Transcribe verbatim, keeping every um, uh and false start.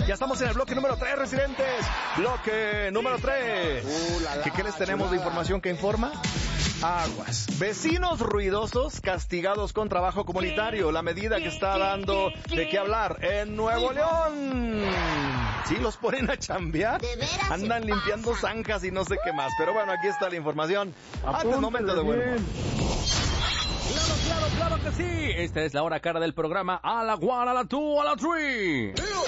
Ya estamos en el bloque número tres, residentes. Bloque número tres. Uh, la, la, ¿Qué, ¿Qué les tenemos chulada. de información que informa? Aguas. Vecinos ruidosos castigados con trabajo comunitario. La medida que está dando de qué hablar en Nuevo León. Sí, los ponen a chambear. Andan limpiando zanjas y no sé qué más. Pero bueno, aquí está la información. Antes momento de bueno. Claro, claro, claro que sí. Esta es la hora cara del programa. A la one, a la two, a la three.